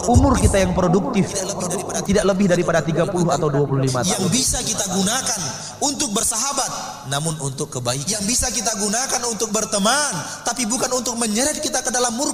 umur kita yang produktif tidak lebih daripada 30 atau 25 tahun. Yang bisa kita gunakan untuk bersahabat, namun untuk kebaikan. Yang bisa kita gunakan untuk berteman, tapi bukan untuk menyeret kita ke dalam murka